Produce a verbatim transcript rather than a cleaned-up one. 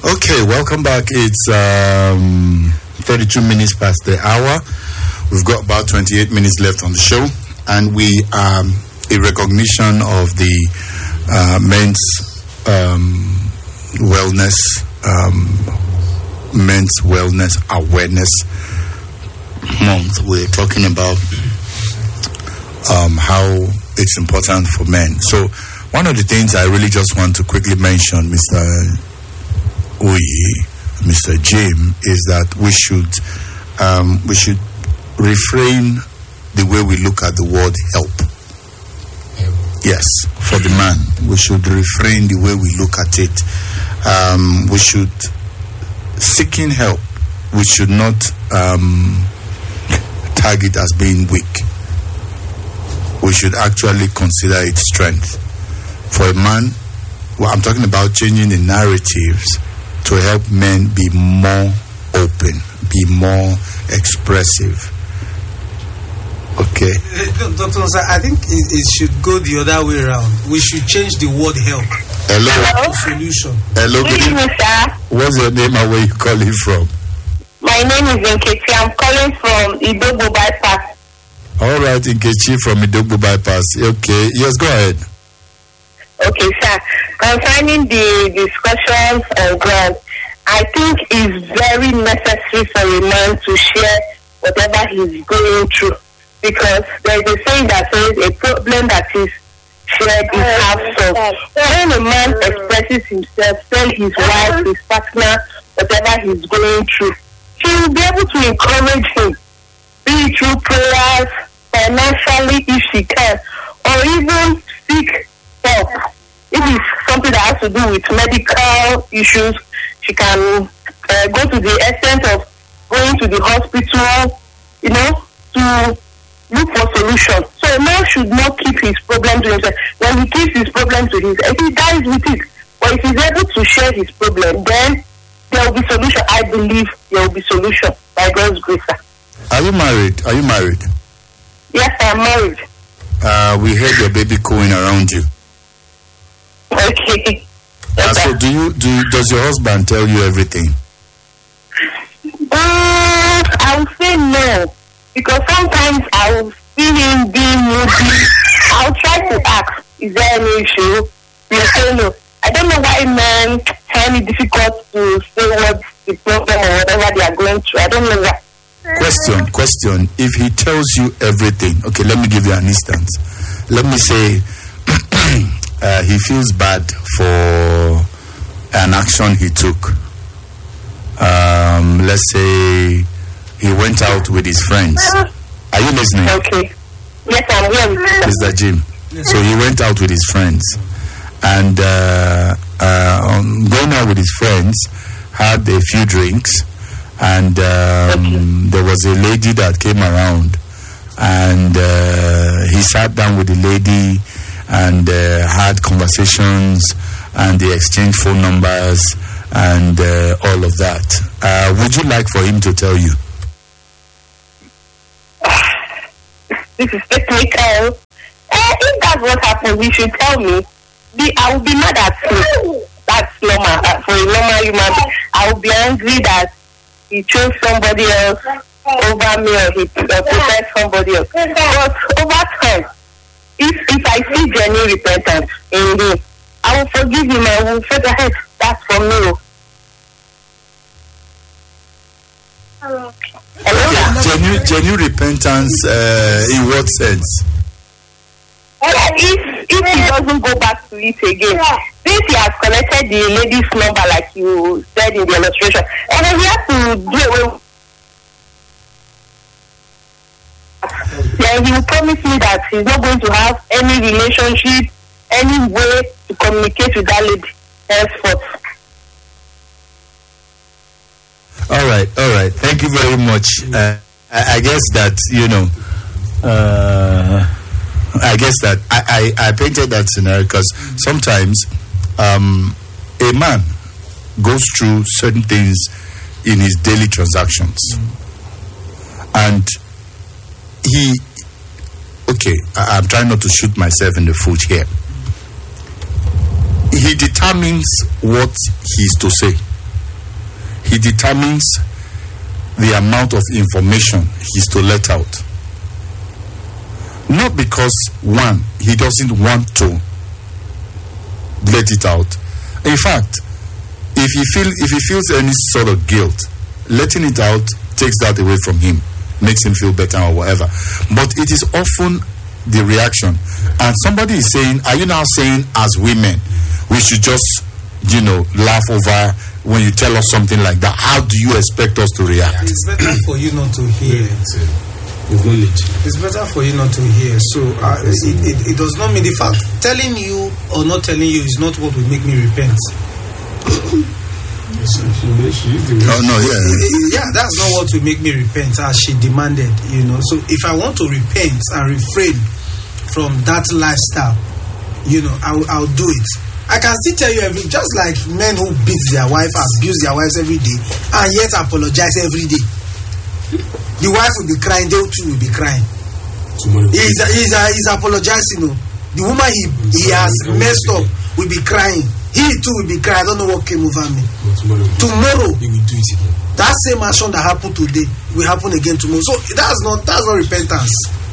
Okay, welcome back. It's um, thirty-two minutes past the hour. We've got about twenty-eight minutes left on the show, and we um, in recognition of the uh, men's um, wellness, um, men's wellness awareness month. We're talking about um, how it's important for men. So, one of the things I really just want to quickly mention, Mister Uyi, Mister Jim, is that we should um, we should refrain the way we look at the word help. Yes, for the man, we should refrain the way we look at it. Um, we should seeking help. We should not um, tag it as being weak. We should actually consider it strength. For a man, well, I'm talking about changing the narratives to help men be more open, be more expressive. Okay. Uh, Doctor Nsa, I think it, it should go the other way around. We should change the word help. Hello. Hello. Solution. Hello. Good evening, sir. What's your name and where you calling from? My name is Nkechi. I'm calling from Idogbo Bypass. All right, Nkechi from Idogbo Bypass. Okay. Yes, go ahead. Okay, sir. Concerning the discussions on ground, I think it's very necessary for a man to share whatever he's going through, because there's a saying that says a problem that is shared is half solved. When a man expresses himself, tell his wife, his partner, whatever he's going through, she will be able to encourage him, be it through prayers, financially if she can, or even seek help. If it's something that has to do with medical issues, she can uh, go to the extent of going to the hospital, you know, to look for solutions. So a man should not keep his problem to himself. When he keeps his problem to himself, he dies with it. But if he's able to share his problem, then there will be solution. I believe there will be solution by God's grace. Are you married? Are you married? Yes, I'm married. Uh, we heard your baby cooing around you. Okay. Uh, so do you do? Does your husband tell you everything? Uh, I will say no, because sometimes I will see him being moody. I'll try to ask, is there any issue? He'll say no. I don't know why men find it difficult to say what the problem or whatever they are going through. I don't know why. Question, question. If he tells you everything, okay, let me give you an instance. Let me say uh, he feels bad for an action he took. Um, let's say he went out with his friends. Are you listening? Okay. Yes, I'm here. Mister Jim. Yes. So he went out with his friends, and uh, uh, um, going out with his friends, had a few drinks, and um, okay. there was a lady that came around, and uh, he sat down with the lady and uh, had conversations, and they exchanged phone numbers and uh, all of that. Uh, would you like for him to tell you? This is technical. Uh, if that's what happened, he should tell me. Be, I will be mad at him. That's normal. Uh, for a normal human being, I will be angry that he chose somebody else over me, or he uh, preferred somebody else. But over time, if if I see genuine repentance in him, I will forgive him. I will say, ahead. That's for me. Okay. Genuine, genuine repentance uh, in what sense? Uh, if if he doesn't go back to it again, since he has collected the lady's number like you said in the illustration, and then he has to do away with, then he will promise me that he's not going to have any relationship, any way to communicate with that lady henceforth. All right, all right. Thank you very much. Uh, I, I guess that, you know, uh, I guess that I, I, I painted that scenario because sometimes um, a man goes through certain things in his daily transactions. And he, okay, I, I'm trying not to shoot myself in the foot here. He determines what he's to say. he determines the amount of information he's to let out. Not because, one, he doesn't want to let it out. In fact, if he feel if he feels any sort of guilt, letting it out takes that away from him, makes him feel better or whatever. But it is often the reaction. And somebody is saying, are you now saying as women we should just, you know, laugh over when you tell us something like that? How do you expect us to react? It's better for you not to hear. It's better for you not to hear. So uh, it, it, it does not mean the fact telling you or not telling you is not what will make me repent. Oh no, yeah, yeah, that's not what will make me repent, as she demanded. You know, so if I want to repent and refrain from that lifestyle, you know, I'll, I'll do it. I can still tell you every, just like men who beat their wife, abuse their wives every day, and yet apologize every day. The wife will be crying, they too will be crying. He's, he's, he's apologizing. You know. The woman he, he has messed up will be crying. He too will be crying. I don't know what came over me. Tomorrow, tomorrow he will do it again. That same action that happened today will happen again tomorrow. So that's not that's not repentance.